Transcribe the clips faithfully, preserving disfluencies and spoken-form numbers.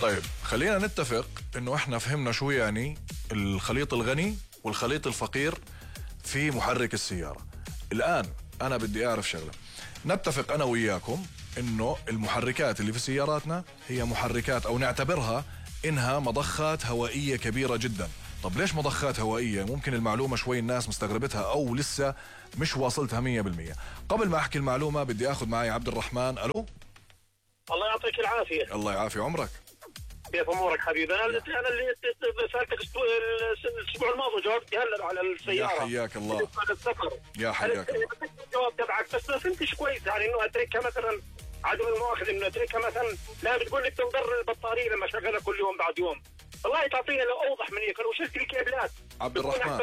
طيب خلينا نتفق انه احنا فهمنا شو يعني الخليط الغني والخليط الفقير في محرك السيارة. الآن أنا بدي أعرف شغلة، نتفق أنا وياكم إنه المحركات اللي في سياراتنا هي محركات أو نعتبرها إنها مضخات هوائية كبيرة جدا. طب ليش مضخات هوائية؟ ممكن المعلومة شوي الناس مستغربتها أو لسه مش واصلتها مية بالمية. قبل ما أحكي المعلومة بدي أخذ معي عبد الرحمن. ألو. الله يعطيك العافية. الله يعافي عمرك. كيف امورك حبيبي؟ انا انا اللي سالتك الاسبوع الماضي جاوبت هلا على السياره. يا حياك الله. السفر. يا حياك الله. الجواب تبعك بس ما فهمتش كويس، يعني انه اتركها مثلا عدم المؤاخذه انه اتركها مثلا، لا بتقول لك تنضر البطاريه لما شغلها كل يوم بعد يوم. والله تعطينا لو اوضح من هيك، لو شلت الكابلات. عبد الرحمن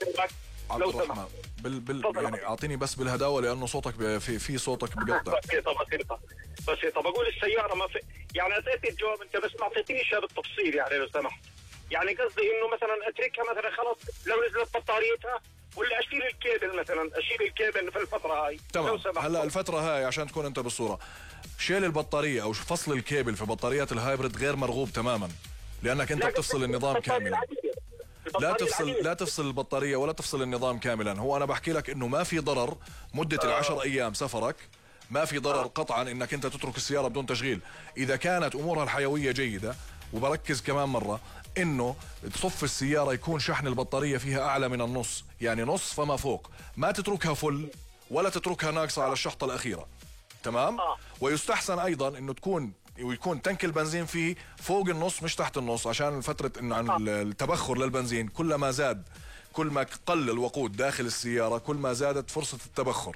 عبد الرحمن بال بال يعني اعطيني بس بالهداوه لانه صوتك في في صوتك بقطع. بسيطه بسيطه بسيطه بقول السياره ما في، يعني اعطيتني الجواب انت بس ما اعطيتنيش بالتفصيل، يعني لو سمحت. يعني قصدي انه مثلا اتركها مثلا خلاص لو نزلت بطاريتها، ولا اشيل الكيبل مثلا، اشيل الكيبل في الفتره هاي. تمام. هلا الفتره هاي عشان تكون انت بالصوره، شيل البطاريه او فصل الكيبل في بطاريات الهايبرد غير مرغوب تماما، لانك انت بتفصل النظام كاملا. لا تفصل لا تفصل البطارية ولا تفصل النظام كاملا. هو أنا بحكي لك إنه ما في ضرر مدة العشر أيام سفرك، ما في ضرر قطعا إنك أنت تترك السيارة بدون تشغيل إذا كانت أمورها الحيوية جيدة. وبركز كمان مرة إنه تصف السيارة يكون شحن البطارية فيها أعلى من النص، يعني نص فما فوق، ما تتركها فل ولا تتركها ناقصة على الشحطة الأخيرة. تمام. ويستحسن أيضا إنه تكون ويكون تنك البنزين فيه فوق النص مش تحت النص، عشان فترة انه عن التبخر للبنزين كل ما زاد، كل ما قل الوقود داخل السيارة كل ما زادت فرصة التبخر.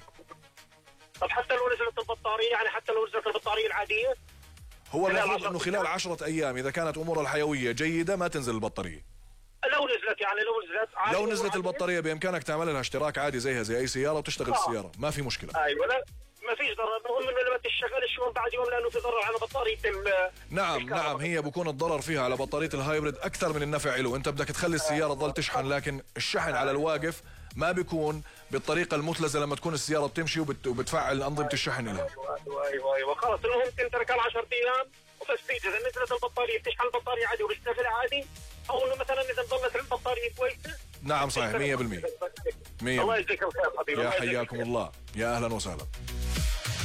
طب حتى لو نزلت البطارية، يعني حتى لو نزلت البطارية العادية؟ هو المفروض انه خلال عشرة ايام اذا كانت امورها الحيوية جيدة ما تنزل البطارية. لو نزلت يعني لو نزلت عادي لو نزلت البطارية بامكانك تعمل لها اشتراك عادي زيها زي اي سيارة وتشتغل آه. السيارة ما في مشكلة. ايوه لا ما فيش ضرر، المهم انه لما تشتغل شوي بعد يوم، لانه في ضرر على بطاريه. نعم نعم هي بكون الضرر فيها على بطاريه الهايبرد اكثر من النفع له. انت بدك تخلي السياره تظل تشحن، لكن الشحن على الواقف ما بيكون بالطريقه المثلثه لما تكون السياره بتمشي وبت... وبتفعل انظمه الشحن لها. ايوه ايوه ايوه خلص المهم تترك على عشرة ايام وبس. اذا نزلت البطاريه بتشحن البطاريه عادي وبتشتغل عادي، او انه مثلا اذا ضلت البطاريه كويسه. نعم صحيح مية بالمية. الله يجزيك الخير حبيبي. يا حياكم الله، يا اهلا وسهلا.